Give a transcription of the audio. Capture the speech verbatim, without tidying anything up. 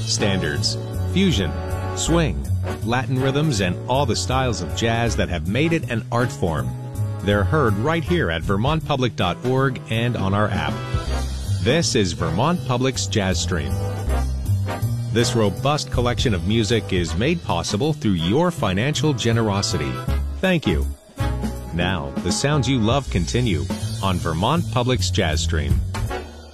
standards, fusion, swing, Latin rhythms, and all the styles of jazz that have made it an art form. They're heard right here at vermont public dot org and on our app. This is Vermont Public's Jazz Stream. This robust collection of music is made possible through your financial generosity. Thank you. Now, the sounds you love continue on Vermont Public's Jazz Stream.